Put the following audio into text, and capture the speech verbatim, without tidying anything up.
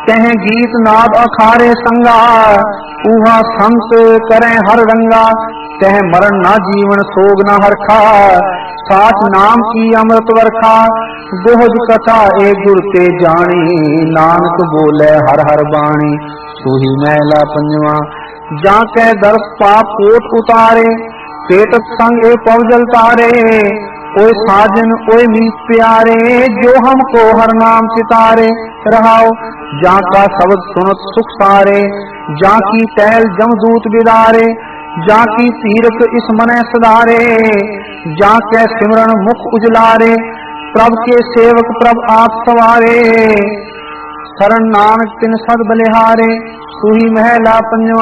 कह गीत नाद अखारे संगा, ऊहा संत करें हर रंगा। कह मरण ना जीवन सोग न हरखा, साच नाम की अमृत वर्खा। गोहज कथा ए गुर ते जानी, नानक बोले हर हर बाणी। सूही महला पंजवा, जाके दर पाप कोट उतारे, पेट संग ए पवजल तारे। ओए साजन ओए मीत प्यारे, जो हमको हर नाम सितारे। रहाओ जाका शब्द सुनत सुख सारे, जाकी टहल जमदूत बिदारे। जाकी तीरथ इस मने सदारे, जाके सिमरन मुख उजलारे। प्रभ के सेवक प्रभ आप सवारे, शरण नानक तिन सद बलिहारे। सूही महला पंजवा।